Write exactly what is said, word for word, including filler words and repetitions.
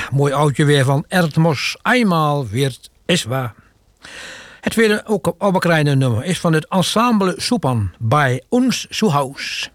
mooi oudje weer van Erdmos. Eenmaal weer is waar. Het tweede ook op kleine nummer is van het ensemble Soepan bij Ons Soehaus.